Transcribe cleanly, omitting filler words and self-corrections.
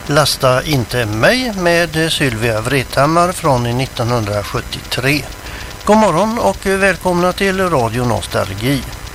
Lasta inte mig med Sylvia Vrethammar från 1973. God morgon och välkomna till Radio Nostalgi.